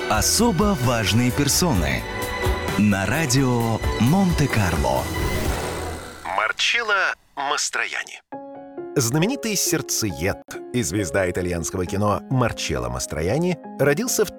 Особо важные персоны на радио Монте-Карло. Марчелло Мастроянни. Знаменитый сердцеед и звезда итальянского кино Марчелло Мастроянни родился в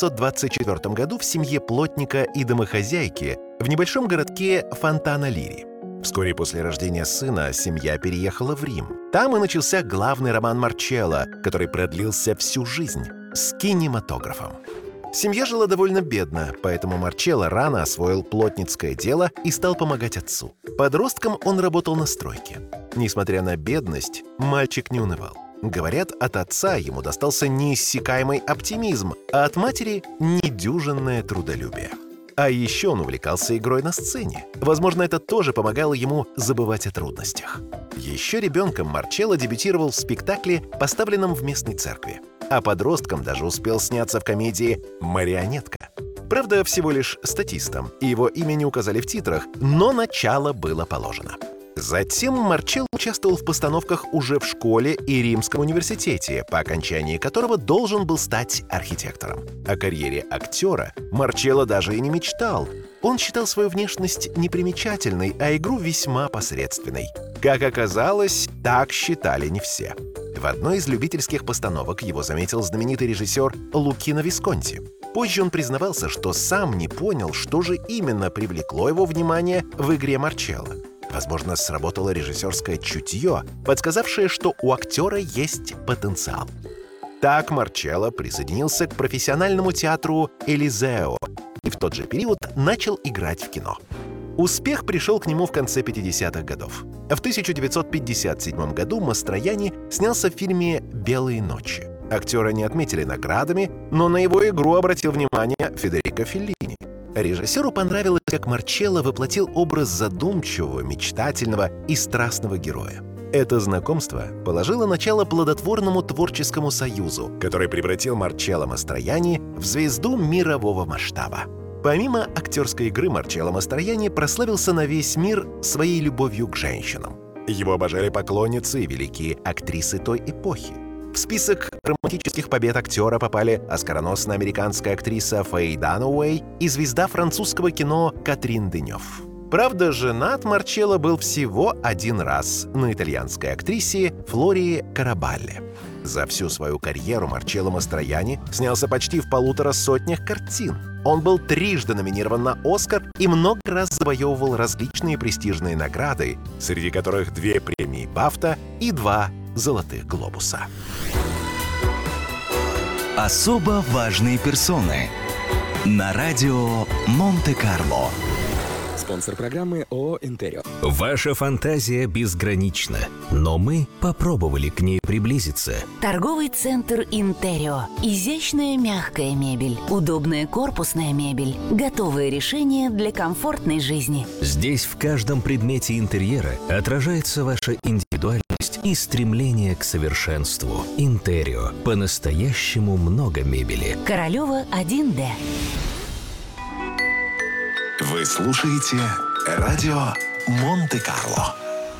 1924 году в семье плотника и домохозяйки в небольшом городке Фонтана-Лири. Вскоре после рождения сына семья переехала в Рим. Там и начался главный роман Марчелло, который продлился всю жизнь, с кинематографом. Семья жила довольно бедно, поэтому Марчелло рано освоил плотницкое дело и стал помогать отцу. Подростком он работал на стройке. Несмотря на бедность, мальчик не унывал. Говорят, от отца ему достался неиссякаемый оптимизм, а от матери – недюжинное трудолюбие. А еще он увлекался игрой на сцене. Возможно, это тоже помогало ему забывать о трудностях. Еще ребенком Марчелло дебютировал в спектакле, поставленном в местной церкви. А подростком даже успел сняться в комедии «Марионетка». Правда, всего лишь статистом, и его имя не указали в титрах, но начало было положено. Затем Марчелло участвовал в постановках уже в школе и Римском университете, по окончании которого должен был стать архитектором. О карьере актера Марчелло даже и не мечтал. Он считал свою внешность непримечательной, а игру весьма посредственной. Как оказалось, так считали не все. В одной из любительских постановок его заметил знаменитый режиссер Лукино Висконти. Позже он признавался, что сам не понял, что же именно привлекло его внимание в игре Марчелло. Возможно, сработало режиссерское чутье, подсказавшее, что у актера есть потенциал. Так Марчелло присоединился к профессиональному театру «Элизео» и в тот же период начал играть в кино. Успех пришел к нему в конце 50-х годов. В 1957 году Мастроянни снялся в фильме «Белые ночи». Актера не отметили наградами, но на его игру обратил внимание Федерико Феллини. Режиссеру понравилось, как Марчелло воплотил образ задумчивого, мечтательного и страстного героя. Это знакомство положило начало плодотворному творческому союзу, который превратил Марчелло Мастроянни в звезду мирового масштаба. Помимо актерской игры, Марчелло Мастроянни прославился на весь мир своей любовью к женщинам. Его обожали поклонницы и великие актрисы той эпохи. В список романтических побед актера попали оскароносная американская актриса Фэй Данауэй и звезда французского кино Катрин Денёв. Правда, женат Марчелло был всего один раз на итальянской актрисе Флории Карабалле. За всю свою карьеру Марчелло Мастроянни снялся почти в 150 картин. Он был трижды номинирован на «Оскар» и много раз завоевывал различные престижные награды, среди которых 2 премии «Бафта» и 2 «Золотых глобуса». Особо важные персоны на радио Монте-Карло. Спонсор программы ООО «Интерио». Ваша фантазия безгранична, но мы попробовали к ней приблизиться. Торговый центр «Интерио». Изящная мягкая мебель, удобная корпусная мебель, готовые решения для комфортной жизни. Здесь в каждом предмете интерьера отражается ваша индивидуальность и стремление к совершенству. «Интерио». По-настоящему много мебели. Королева 1Д. Вы слушаете радио Монте-Карло.